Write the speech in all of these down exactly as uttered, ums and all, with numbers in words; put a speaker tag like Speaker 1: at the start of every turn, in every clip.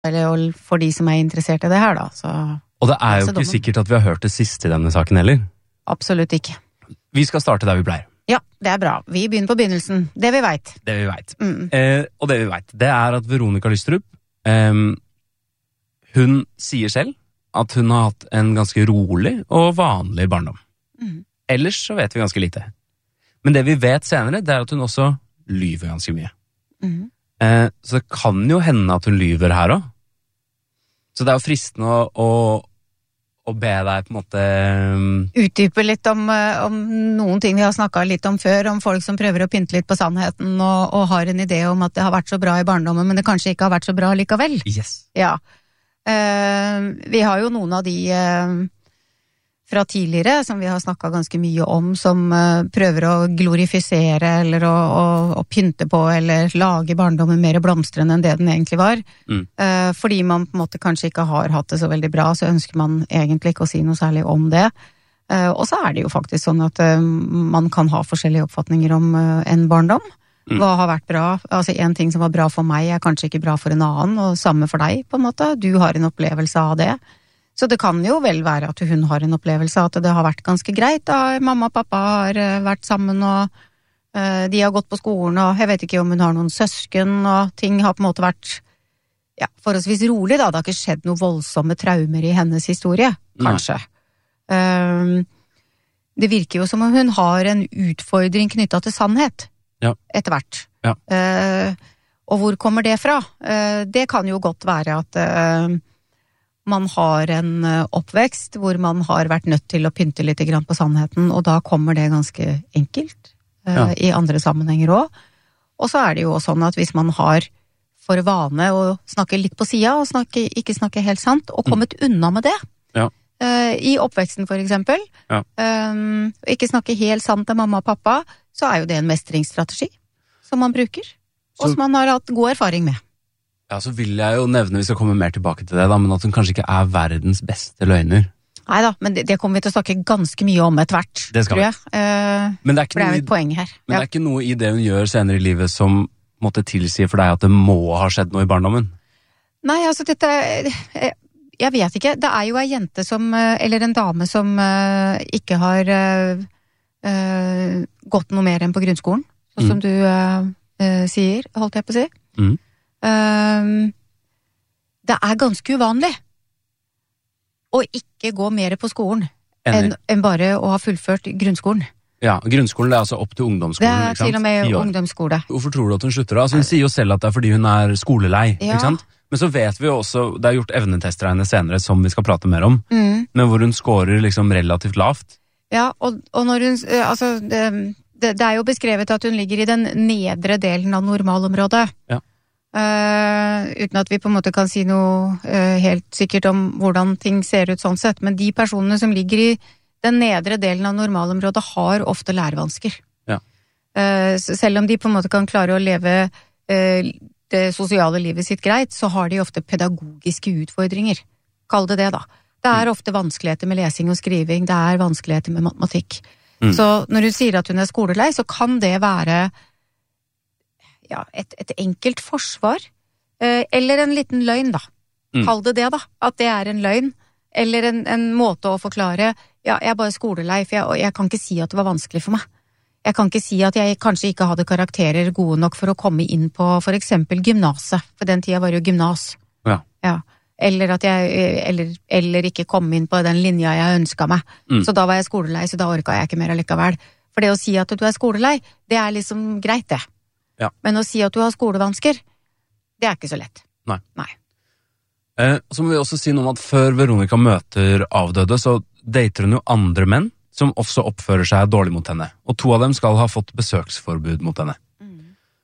Speaker 1: eller for de som er interessert i det her da. Så,
Speaker 2: og det er jo ikke sikkert at vi har hørt det siste i denne saken heller.
Speaker 1: Absolutt ikke.
Speaker 2: Vi skal starte der vi pleier.
Speaker 1: Ja, det er bra. Vi begynner på begynnelsen. Det vi vet.
Speaker 2: Det vi vet.
Speaker 1: Mm.
Speaker 2: Eh, og det vi vet, det er at Veronica Lystrup, eh, hun sier selv at hun har hatt en ganske rolig og vanlig barndom. Mm. Ellers så vet vi ganske lite. Men det vi vet senere, det er at hun også lyver ganske mye. Mm. Eh, så det kan jo hende at hun lyver her også. Så det er jo fristende å, å, å be deg på en måte um...
Speaker 1: utdype litt om, om noen ting vi har snakket litt om før, om folk som prøver å pynte litt på sannheten og, og har en idé om at det har vært så bra i barndommen, men det kanskje ikke har vært så bra likevel.
Speaker 2: Yes.
Speaker 1: Ja. Uh, vi har jo noen av de uh, fra tidligere som vi har snakket ganske mye om, som uh, prøver å glorifisere eller å, å, å pynte på eller lage barndommen mer blomstrende enn det den egentlig var. Mm. Uh, fordi man på en måte kanskje ikke har hatt det så veldig bra, så ønsker man egentlig ikke å si noe særlig om det. Uh, og så er det jo faktisk sånn at uh, man kan ha forskjellige oppfatninger om uh, en barndom. Mm. Hva har vært bra? Altså en ting som var bra for meg er kanskje ikke bra for en annen, og samme for deg på en måte. Du har en opplevelse av det. Så det kan jo vel være at hun har en opplevelse av at det har vært ganske greit da mamma og pappa har vært sammen, og uh, de har gått på skolen, og jeg vet ikke om hun har noen søsken, og ting har på en måte vært ja, forholdsvis rolig da. Det har ikke skjedd noen voldsomme traumer i hennes historie, kanskje. Uh, det virker jo som om hun har en utfordring knyttet til sannhet, ja. Etter hvert. Ja. Uh, og hvor kommer det fra? Uh, det kan jo godt være at uh, man har en oppvekst hvor man har vært nødt til å pynte litt grann på sannheten, og da kommer det ganske enkelt uh, ja. I andre sammenhenger også. Og så er det jo også sånn at hvis man har for vane å snakke litt på siden, og snakke, ikke snakke helt sant, og kommet mm. unna med det, ja. uh, i oppveksten for eksempel, ja. um, ikke snakke helt sant til mamma og pappa, så er jo det en mestringsstrategi som man bruker, og som man har hatt god erfaring med.
Speaker 2: Ja, så vil jeg jo nevne, vi skal komme mer tilbake til det da, men at hun kanskje ikke er verdens beste løgner.
Speaker 1: Neida, men det, det kommer vi til å snakke ganske mye om etter hvert.
Speaker 2: Det skal vi.
Speaker 1: Uh, men det er, ikke det er jo et poeng her.
Speaker 2: Men
Speaker 1: ja.
Speaker 2: Det er ikke noe i det hun gjør senere i livet som måtte tilsi for deg at det må ha skjedd noe i barndommen?
Speaker 1: Nei, altså dette, jeg vet ikke. Det er jo en jente som, eller en dame som uh, ikke har uh, uh, gått noe mer enn på grunnskolen, sånn mm. som du uh, uh, sier, holdt jeg på å si. Mm. Um, det er ganske uvanlig å ikke gå mer på skolen enn, enn bare å ha fullført grunnskolen.
Speaker 2: Ja, grunnskolen det er altså opp til ungdomsskolen.
Speaker 1: Det er til og med ungdomsskole.
Speaker 2: Hvorfor tror du at hun slutter da? Altså, hun sier jo selv at det er fordi hun er skolelei, ja. Ikke sant? Men så vet vi jo også, det er gjort evnetester av henne senere som vi skal prate mer om, mm. men hvor hun scorer liksom relativt lavt.
Speaker 1: Ja, og, og når hun, altså det, det, det er jo beskrevet at hun ligger i den nedre delen av normalområdet. Ja. Uh, uten at vi på en måte kan si noe uh, helt sikkert om hvordan ting ser ut sånn sett, men de personene som ligger i den nedre delen av normalområdet har ofte lærevansker. Ja. Uh, selv om de på en måte kan klare å leve uh, det sosiale livet sitt greit, så har de ofte pedagogiske utfordringer. Kall det det da. Det er ofte vanskeligheter med lesing og skriving, det er vanskeligheter med matematikk. Mm. Så når hun sier at hun er skolelei, så kan det være ja, et, et enkelt forsvar, eh, eller en liten løgn da. Mm. Kall det det da, at det er en løgn, eller en, en måte å forklare, ja, jeg er bare skolelei, for jeg, jeg kan ikke si at det var vanskelig for meg. Jeg kan ikke si at jeg kanskje ikke hadde karakterer gode nok for å komme inn på for eksempel gymnaset, for den tida var jo gymnas. Ja. Ja. Eller at jeg, eller, eller ikke kom inn på den linja jeg ønsket meg. Mm. Så da var jeg skolelei, så da orket jeg ikke mer allikevel. For det å si at du er skolelei, det er liksom greit det. Ja. Men å si at du har skolevansker, det er ikke så lett.
Speaker 2: Nei.
Speaker 1: Nei.
Speaker 2: Eh, så må vi også si noe om at før Veronica møter avdøde, så dater hun jo andre menn som også oppfører seg dårlig mot henne. Og to av dem skal ha fått besøksforbud mot henne. Mm.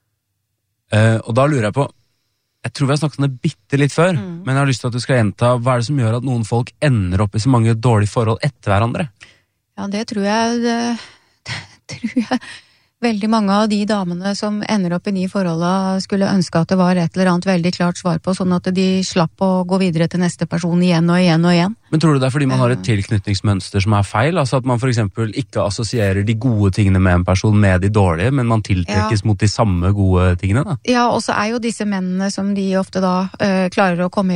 Speaker 2: Eh, og da lurer jeg på, jeg tror vi har snakket om det bitte litt før, mm. men jeg har lyst til at du skal gjenta, hva er det som gjør at noen folk ender opp i så mange dårlige forhold etter hverandre?
Speaker 1: Ja, det tror jeg, det, det tror jeg veldig mange av de damene som ender opp i nye forhold skulle ønske at det var et eller annet veldig klart svar på, sånn at de slapp å gå videre til neste person igjen og igjen og igjen.
Speaker 2: Men tror du det er fordi man har et tilknytningsmønster som er feil? Altså at man for eksempel ikke assosierer de gode tingene med en person med de dårlige, men man tiltrekkes ja. mot de samme gode tingene da?
Speaker 1: Ja, og så er jo disse mennene som de ofte da øh, klarer å komme